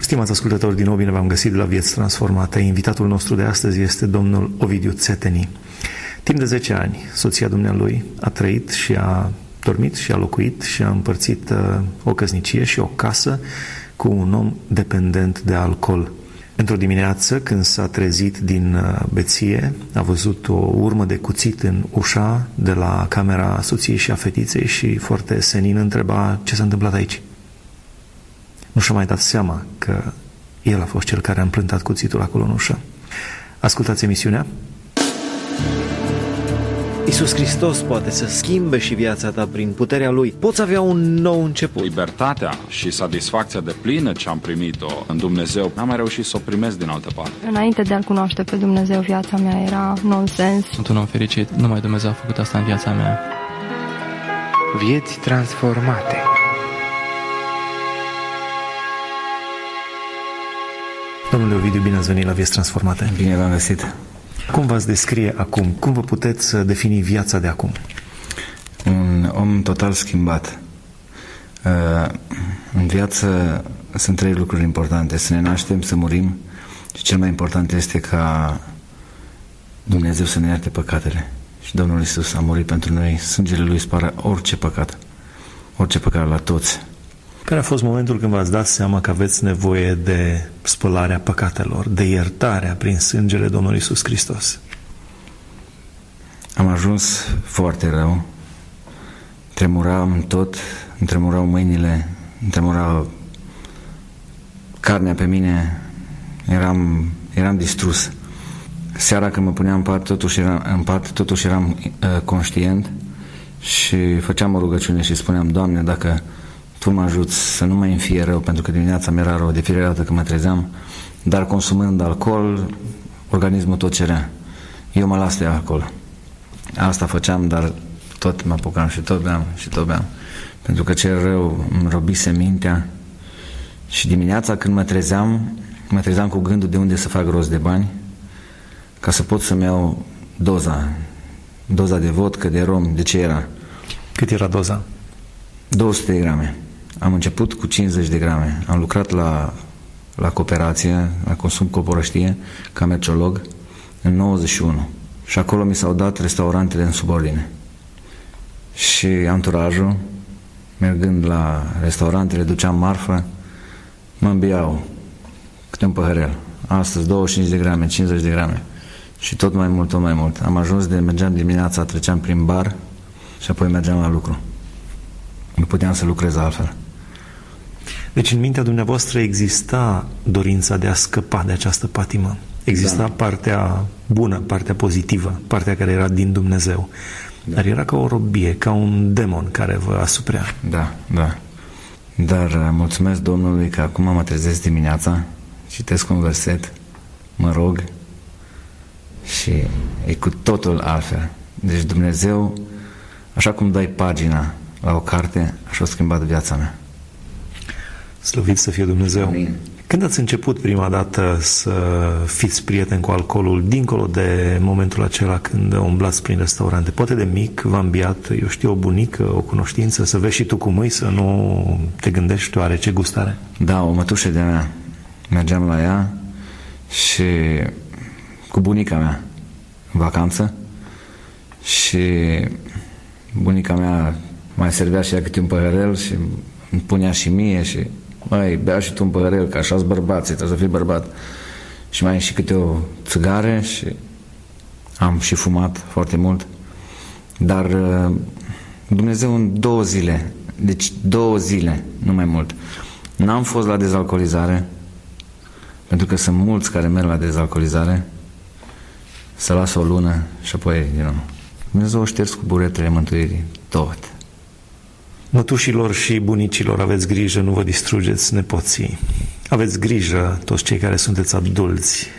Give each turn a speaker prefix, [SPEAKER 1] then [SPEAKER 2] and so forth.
[SPEAKER 1] Stimați ascultători, din nou bine v-am găsit la Vieți Transformate. Invitatul nostru de astăzi este domnul Ovidiu Țeteni. Timp de 10 ani, soția dumnealui a trăit și a dormit și a locuit și a împărțit o căsnicie și o casă cu un om dependent de alcool. Într-o dimineață, când s-a trezit din beție, a văzut o urmă de cuțit în ușa de la camera soției și a fetiței și foarte senin întreba ce s-a întâmplat aici. Nu și-a mai dat seama că el a fost cel care a împrântat cuțitul acolo în ușă. Ascultați emisiunea.
[SPEAKER 2] Iisus Hristos poate să schimbe și viața ta prin puterea Lui. Poți avea un nou început.
[SPEAKER 3] Libertatea și satisfacția de plină ce am primit-o în Dumnezeu, n-am mai reușit să o primesc din altă parte.
[SPEAKER 4] Înainte de a-L cunoaște pe Dumnezeu, viața mea era nonsens.
[SPEAKER 5] Sunt un om fericit, numai Dumnezeu a făcut asta în viața mea.
[SPEAKER 6] Vieți transformate.
[SPEAKER 1] Domnule Ovidiu, bine ați venit la Vieți Transformate.
[SPEAKER 6] Bine v-am găsit.
[SPEAKER 1] Cum v-ați descrie acum? Cum vă puteți defini viața de acum?
[SPEAKER 6] Un om total schimbat. În viață sunt 3 lucruri importante. Să ne naștem, să murim și cel mai important este ca Dumnezeu să ne ierte păcatele. Și Domnul Iisus a murit pentru noi. Sângele Lui spală orice păcat la toți.
[SPEAKER 1] Care a fost momentul când v-ați dat seama că aveți nevoie de spălarea păcatelor, de iertarea prin sângele Domnului Iisus Hristos?
[SPEAKER 6] Am ajuns foarte rău. Tremuram tot, îmi tremurau mâinile, îmi tremura carnea pe mine, eram distrus. Seara când mă puneam în pat, totuși eram conștient și făceam o rugăciune și spuneam: Doamne, dacă Tu mă ajuți să nu mai îmi fie rău, pentru că dimineața mi-era rău de fiecare dată când mă trezeam, dar consumând alcool, organismul tot cerea. Eu mă las de alcool. Asta făceam, dar tot mă apucam și tot beam. Pentru că cel rău îmi robise mintea și dimineața când mă trezeam cu gândul de unde să fac rost de bani ca să pot să-mi iau doza de vodcă, de rom, de ce era.
[SPEAKER 1] Cât era doza? 200
[SPEAKER 6] de grame. Am început cu 50 de grame. Am lucrat la cooperație, la consum coporăștie, ca merciolog, în 91. Și acolo mi s-au dat restaurantele în subordine. Și anturajul, mergând la restaurantele, duceam marfă, mă îmbiau câte un păhărel. Astăzi 25 de grame, 50 de grame. Și tot mai mult. Am ajuns mergeam dimineața, treceam prin bar și apoi mergeam la lucru. Nu puteam să lucrez altfel.
[SPEAKER 1] Deci în mintea dumneavoastră exista dorința de a scăpa de această patimă. Exista partea bună, partea pozitivă, partea care era din Dumnezeu. Dar era ca o robie, ca un demon care vă asuprea.
[SPEAKER 6] Da. Dar mulțumesc Domnului că acum mă trezesc dimineața, citesc un verset, mă rog și e cu totul altfel. Deci Dumnezeu, așa cum dai pagina la o carte, așa a schimbat viața mea.
[SPEAKER 1] Slăvit să fie Dumnezeu.
[SPEAKER 6] Amin.
[SPEAKER 1] Când ați început prima dată să fiți prieten cu alcoolul, dincolo de momentul acela când umblați prin restaurante? Poate de mic v-a îmbiat, eu știu, o bunică, o cunoștință, să vezi și tu cu mâini, să nu te gândești oare ce gustare?
[SPEAKER 6] Da, o mătușă de-a mea. Mergeam la ea și cu bunica mea în vacanță și bunica mea mai servea și ea câte un păhărel și îmi punea și mie și măi, bea și tu un păhărel, că așa-s bărbații, trebuie să fii bărbat. Și mai și câte o țigare și am și fumat foarte mult. Dar Dumnezeu în 2 zile, deci 2 zile, nu mai mult, n-am fost la dezalcoolizare, pentru că sunt mulți care merg la dezalcoolizare, să lasă o lună și apoi din nou. Dumnezeu o șters cu buretele mântuirii, tot.
[SPEAKER 1] Mătușilor și bunicilor, aveți grijă, nu vă distrugeți nepoții. Aveți grijă, toți cei care sunteți adulți,